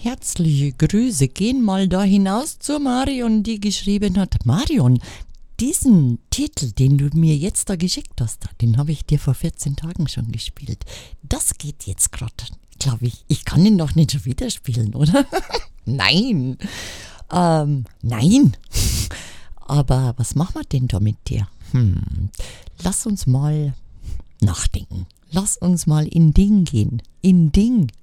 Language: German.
Herzliche Grüße gehen mal da hinaus zur Marion, die geschrieben hat: Marion, diesen Titel, den du mir jetzt da geschickt hast, den habe ich dir vor 14 Tagen schon gespielt. Das geht jetzt gerade, glaube ich. Ich kann ihn doch nicht schon wieder spielen, oder? Nein. Nein. Aber was machen wir denn da mit dir? Lass uns mal nachdenken. Lass uns mal in Ding gehen. In Ding.